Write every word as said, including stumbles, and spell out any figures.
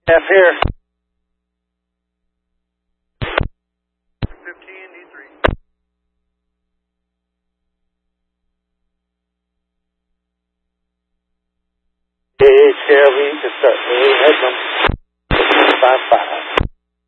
F here. fifteen, D three. Hey, Sheriff, we need to start. Hey, head number five five.